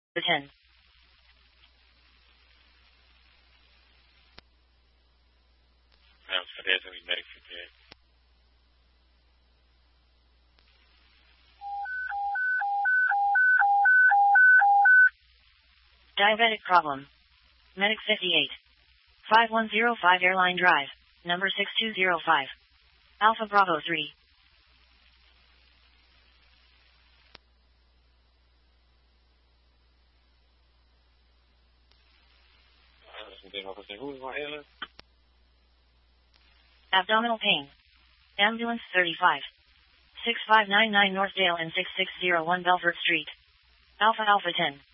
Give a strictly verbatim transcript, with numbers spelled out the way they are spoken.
ten. Não, certeza, o medic fifty-eight. Diabetic problem. Medic fifty-eight. five one zero five Airline Drive, number six two zero five. Alpha Bravo three. Abdominal pain. Ambulance thirty-five. six five nine nine Northdale and six six zero one Belfort Street. Alpha Alpha ten.